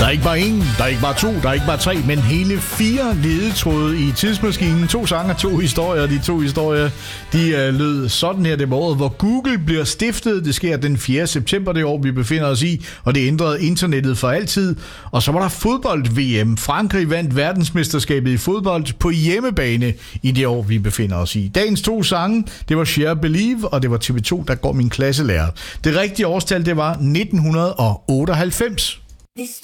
Der er ikke bare en, der er ikke bare to, der er ikke bare tre, men hele 4 ledetråde i tidsmaskinen. 2 sange, 2 historier. De 2 historier, de lød sådan her. Det var året, hvor Google bliver stiftet. Det sker den 4. september det år, vi befinder os i, og det ændrede internettet for altid. Og så var der fodbold-VM. Frankrig vandt verdensmesterskabet i fodbold på hjemmebane i det år, vi befinder os i. Dagens 2 sange, det var Share Believe, og det var TV2, der går min klasselærer. Det rigtige årstal, det var 1998.